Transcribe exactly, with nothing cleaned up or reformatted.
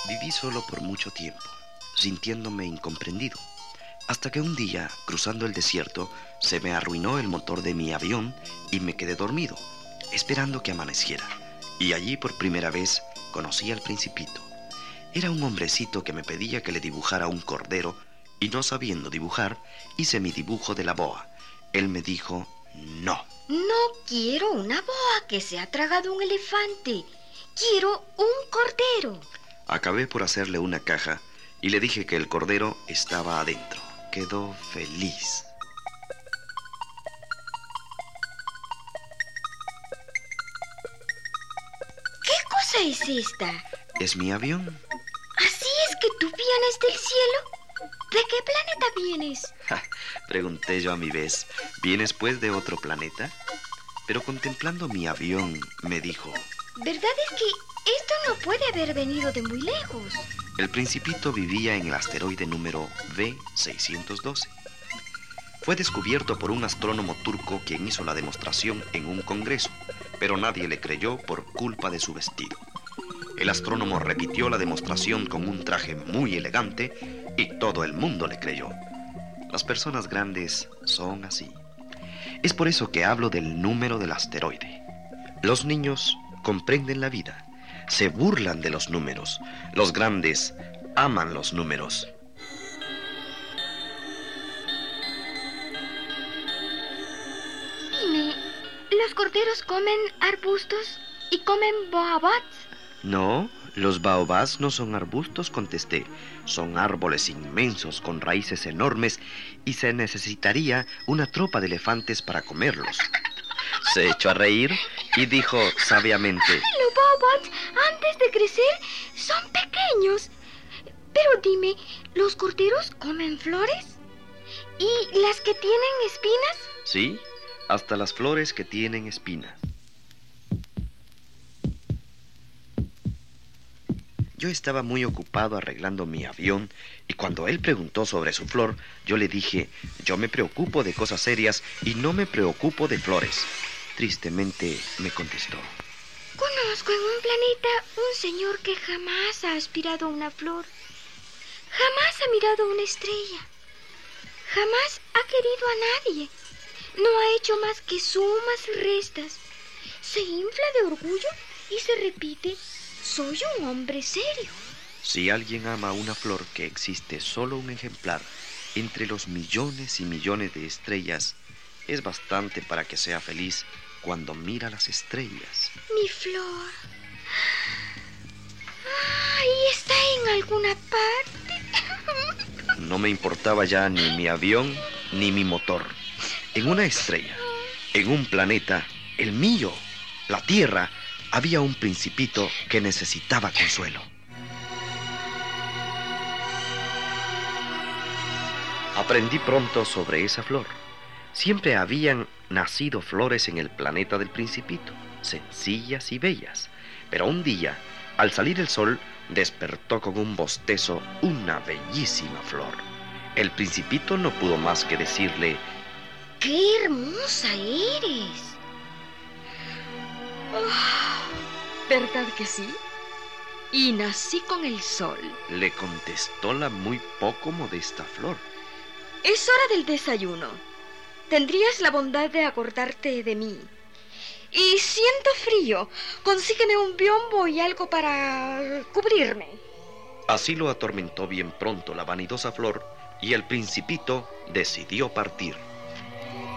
Viví solo por mucho tiempo, sintiéndome incomprendido, hasta que un día, cruzando el desierto, se me arruinó el motor de mi avión y me quedé dormido, esperando que amaneciera. Y allí por primera vez conocí al Principito. Era un hombrecito que me pedía que le dibujara un cordero y, no sabiendo dibujar, hice mi dibujo de la boa. Él me dijo, no. No quiero una boa que se ha tragado un elefante. Quiero un cordero. Acabé por hacerle una caja y le dije que el cordero estaba adentro. Quedó feliz. ¿Qué cosa es esta? ¿Es mi avión? ¿Así es que tú vienes del cielo? ¿De qué planeta vienes? Ja, pregunté yo a mi vez. ¿Vienes pues de otro planeta? Pero contemplando mi avión, me dijo, ¿verdad es que esto no puede haber venido de muy lejos? el Principito vivía en el asteroide número B seiscientos doce. Fue descubierto por un astrónomo turco quien hizo la demostración en un congreso, pero nadie le creyó por culpa de su vestido. El astrónomo repitió la demostración con un traje muy elegante y todo el mundo le creyó. Las personas grandes son así. Es por eso que hablo del número del asteroide. Los niños comprenden la vida, se burlan de los números. Los grandes aman los números. Dime, ¿los corderos comen arbustos y comen baobabs? No, los baobabs no son arbustos, contesté. Son árboles inmensos con raíces enormes y se necesitaría una tropa de elefantes para comerlos. Se echó a reír y dijo sabiamente, Los baobabs, antes de crecer, son pequeños. Pero dime, ¿los corderos comen flores? ¿Y las que tienen espinas? sí, hasta las flores que tienen espinas. Yo estaba muy ocupado arreglando mi avión y cuando él preguntó sobre su flor, yo le dije, yo me preocupo de cosas serias y no me preocupo de flores. Tristemente me contestó, Conozco en un planeta un señor que jamás ha aspirado a una flor, jamás ha mirado a una estrella, jamás ha querido a nadie, no ha hecho más que sumas y restas, se infla de orgullo y se repite, soy un hombre serio. si alguien ama una flor que existe solo un ejemplar entre los millones y millones de estrellas, es bastante para que sea feliz cuando mira las estrellas. Mi flor. Ahí está en alguna parte. No me importaba ya ni mi avión ni mi motor. En una estrella, en un planeta, el mío, la Tierra, había un principito que necesitaba consuelo. Aprendí pronto sobre esa flor. Siempre habían nacido flores en el planeta del Principito, sencillas y bellas. Pero un día, al salir el sol, despertó con un bostezo una bellísima flor. El Principito no pudo más que decirle, ¡qué hermosa eres! Oh, ¿verdad que sí? Y nací con el sol. le contestó la muy poco modesta flor. Es hora del desayuno. ¿Tendrías la bondad de acordarte de mí? Y siento frío. Consígueme un biombo y algo para cubrirme. Así lo atormentó bien pronto la vanidosa flor y el Principito decidió partir.